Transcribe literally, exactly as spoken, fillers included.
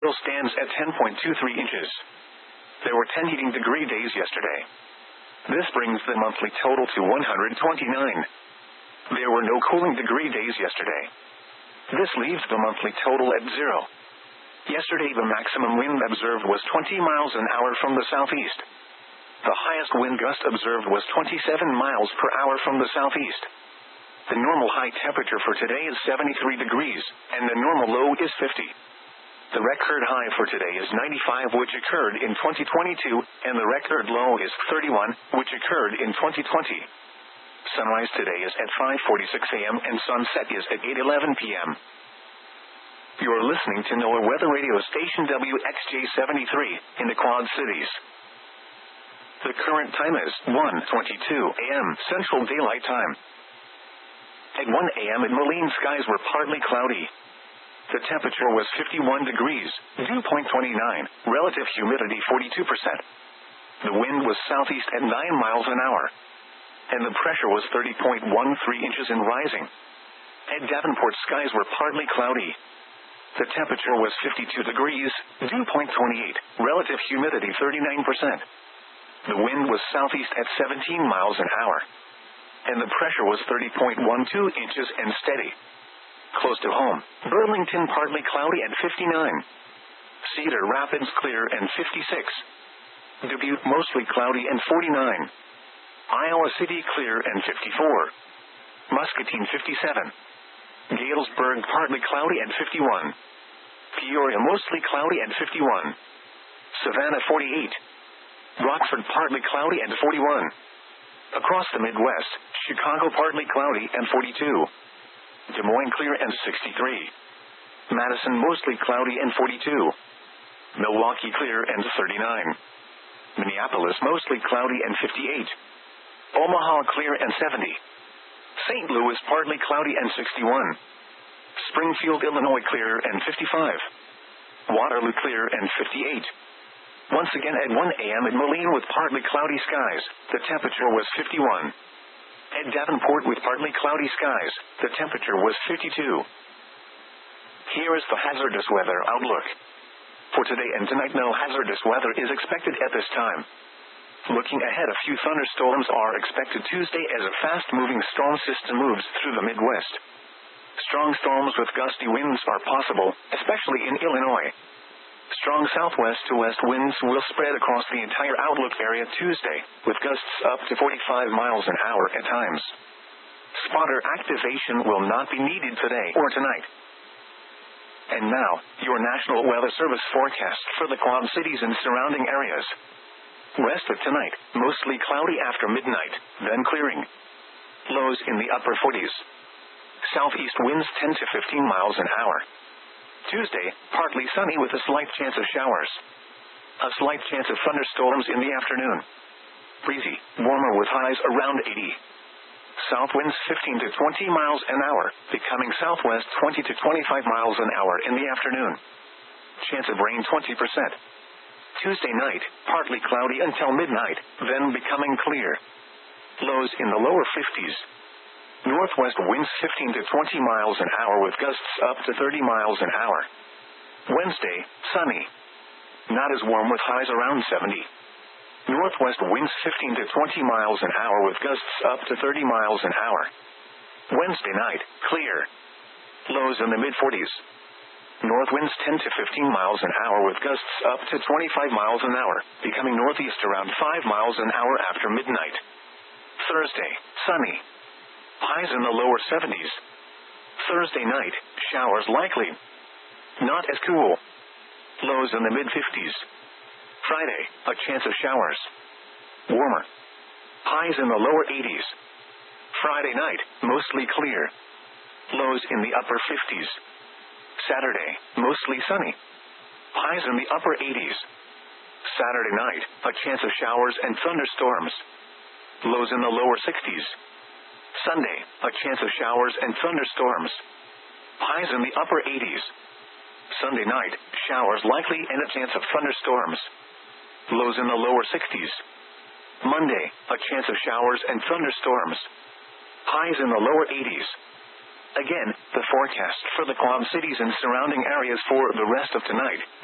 Still stands at ten point two three inches. There were ten heating degree days yesterday. This brings the monthly total to one hundred twenty-nine. There were no cooling degree days yesterday. This leaves the monthly total at zero. Yesterday the maximum wind observed was twenty miles an hour from the southeast. The highest wind gust observed was twenty-seven miles per hour from the southeast. The normal high temperature for today is seventy-three degrees, and the normal low is fifty. The record high for today is ninety-five, which occurred in twenty twenty-two, and the record low is thirty-one, which occurred in twenty twenty. Sunrise today is at five forty-six a m and sunset is at eight eleven p m You are listening to NOAA Weather Radio Station W X J seventy-three in the Quad Cities. The current time is one twenty-two a m Central Daylight Time. At one a m in Moline, skies were partly cloudy. The temperature was fifty-one degrees, dew point twenty-nine, relative humidity forty-two percent. The wind was southeast at nine miles an hour. And the pressure was thirty point one three inches and rising. At Davenport, skies were partly cloudy. The temperature was fifty-two degrees, dew point twenty-eight, relative humidity thirty-nine percent. The wind was southeast at seventeen miles an hour. And the pressure was thirty point one two inches and steady. Close to home, Burlington partly cloudy at fifty-nine. Cedar Rapids clear and fifty-six. Dubuque mostly cloudy and forty-nine. Iowa City clear and fifty-four. Muscatine fifty-seven. Galesburg partly cloudy and fifty-one. Peoria mostly cloudy and fifty-one. Savannah forty-eight. Rockford partly cloudy and forty-one. Across the Midwest, Chicago partly cloudy and forty-two. Des Moines clear and sixty-three. Madison mostly cloudy and forty-two. Milwaukee clear and thirty-nine. Minneapolis mostly cloudy and fifty-eight. Omaha clear and seventy. Saint Louis partly cloudy and sixty-one. Springfield, Illinois clear and fifty-five. Waterloo clear and fifty-eight. Once again at one a m in Moline with partly cloudy skies, the temperature was fifty-one. At Davenport with partly cloudy skies, the temperature was fifty-two. Here is the hazardous weather outlook. For today and tonight, no hazardous weather is expected at this time. Looking ahead, a few thunderstorms are expected Tuesday as a fast-moving storm system moves through the Midwest. Strong storms with gusty winds are possible, especially in Illinois. Strong southwest to west winds will spread across the entire outlook area Tuesday, with gusts up to forty-five miles an hour at times. Spotter activation will not be needed today or tonight. And now, your National Weather Service forecast for the Quad Cities and surrounding areas. Rest of tonight, mostly cloudy after midnight, then clearing. Lows in the upper forties. Southeast winds ten to fifteen miles an hour. Tuesday, partly sunny with a slight chance of showers. A slight chance of thunderstorms in the afternoon. Breezy, warmer with highs around eighty. South winds fifteen to twenty miles an hour, becoming southwest twenty to twenty-five miles an hour in the afternoon. Chance of rain twenty percent. Tuesday night, partly cloudy until midnight, then becoming clear. Lows in the lower fifties. Northwest winds fifteen to twenty miles an hour with gusts up to thirty miles an hour. Wednesday, sunny. Not as warm with highs around seventy. Northwest winds fifteen to twenty miles an hour with gusts up to thirty miles an hour. Wednesday night, clear. Lows in the mid forties. North winds ten to fifteen miles an hour with gusts up to twenty-five miles an hour, becoming northeast around five miles an hour after midnight. Thursday, sunny. Highs in the lower seventies. Thursday night, showers likely. Not as cool. Lows in the mid fifties. Friday, a chance of showers. Warmer. Highs in the lower eighties. Friday night, mostly clear. Lows in the upper fifties. Saturday, mostly sunny. Highs in the upper eighties. Saturday night, a chance of showers and thunderstorms. Lows in the lower sixties. Sunday, a chance of showers and thunderstorms. Highs in the upper eighties. Sunday night, showers likely and a chance of thunderstorms. Lows in the lower sixties. Monday, a chance of showers and thunderstorms. Highs in the lower eighties. Again, the forecast for the Quad Cities and surrounding areas for the rest of tonight.